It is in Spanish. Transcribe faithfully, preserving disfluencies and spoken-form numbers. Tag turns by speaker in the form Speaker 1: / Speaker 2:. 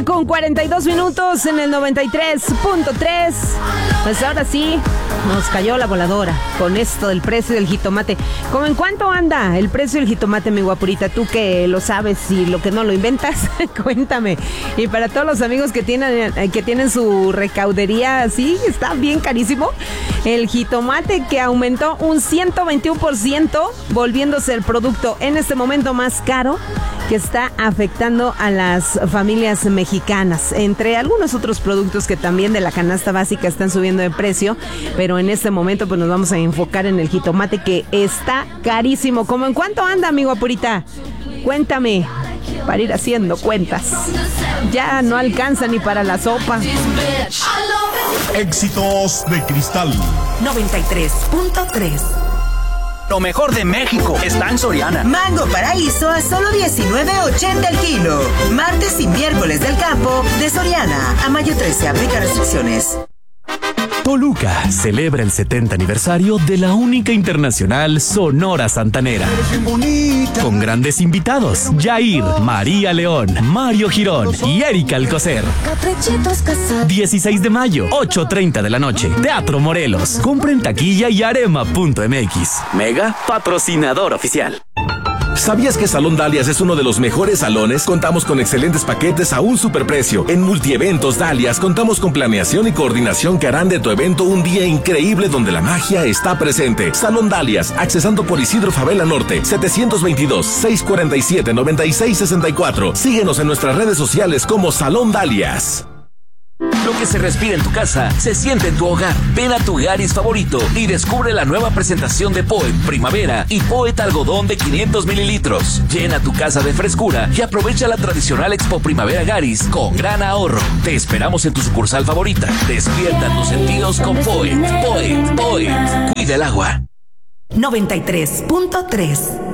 Speaker 1: con cuarenta y dos minutos en el noventa y tres punto tres. Pues ahora sí, nos cayó la voladora con esto del precio del jitomate. ¿Cómo en cuánto anda el precio del jitomate, mi guapurita? Tú que lo sabes y lo que no lo inventas, cuéntame. Y para todos los amigos que tienen, que tienen su recaudería así, está bien carísimo. El jitomate que aumentó un ciento veintiuno por ciento, volviéndose el producto en este momento más caro, que está afectando a las familias mexicanas, entre algunos otros productos que también de la canasta básica están subiendo de precio, pero en este momento pues nos vamos a enfocar en el jitomate, que está carísimo. ¿Cómo en cuánto anda, amigo Apurita? Cuéntame, para ir haciendo cuentas. Ya no alcanza ni para la sopa.
Speaker 2: Éxitos de Cristal
Speaker 3: noventa y tres punto tres.
Speaker 4: Lo mejor de México está en Soriana.
Speaker 3: Mango Paraíso a solo diecinueve ochenta el kilo. Martes y miércoles del campo de Soriana. A mayo trece, aplica restricciones.
Speaker 5: Toluca celebra el setenta aniversario de la única internacional Sonora Santanera. Con grandes invitados: Yair, María León, Mario Girón y Erika Alcocer. dieciséis de mayo, ocho treinta de la noche, Teatro Morelos. Compra en taquilla y arema punto m x. Mega patrocinador oficial.
Speaker 6: ¿Sabías que Salón Dalias es uno de los mejores salones? Contamos con excelentes paquetes a un superprecio. En Multieventos Dalias contamos con planeación y coordinación que harán de tu evento un día increíble donde la magia está presente. Salón Dalias, accesando por Isidro Favela Norte, setecientos veintidós, seiscientos cuarenta y siete, noventa y seis sesenta y cuatro. Síguenos en nuestras redes sociales como Salón Dalias.
Speaker 7: Lo que se respira en tu casa, se siente en tu hogar. Ven a tu Garis favorito y descubre la nueva presentación de Poet Primavera y Poet Algodón de quinientos mililitros. Llena tu casa de frescura y aprovecha la tradicional Expo Primavera Garis con gran ahorro. Te esperamos en tu sucursal favorita. Despierta tus sentidos con Poet. Poet, Poet. Cuida el agua.
Speaker 3: noventa y tres punto tres.